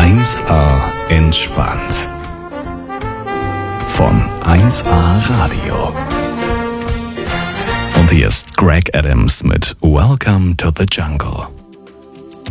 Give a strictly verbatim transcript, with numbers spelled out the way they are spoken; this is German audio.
eins A entspannt. Von eins A Radio. Und hier ist Greg Adams mit Welcome to the Jungle.